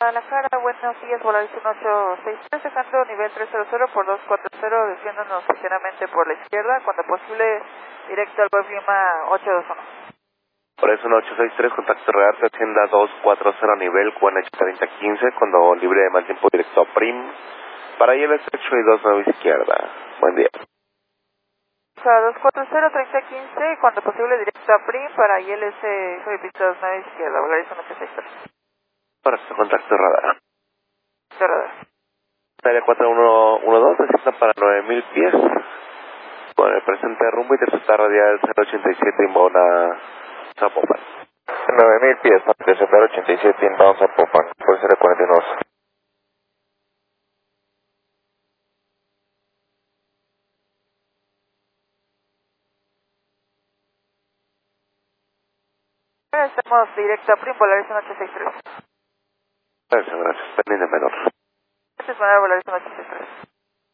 Guadalajara, buenos días, Volaris 1863, dejando nivel 300 por 240, desviándonos ligeramente por la izquierda, cuando posible directo al Golf Lima 821. Volaris 1863, contacto radar, Hacienda 240, nivel QNH 3015, cuando libre de mal tiempo directo a PRIM, para IL estrecho y 29 izquierda. Buen día. O sea, 240, 3015, cuando posible directo a PRIM, para ILS, soy pista 29 izquierda, Volaris 1863. Para su contacto radar. Radar. Área 4112, descienda para 9000 pies, con el presente rumbo, interceptar radial 087 inbound a Zapopan. 9000 pies, interceptar 87 inbound Zapopan, por 042. Estamos directo a PRIM, Volaris 1863. Gracias, pendiente menor. Este es Volaris 1863.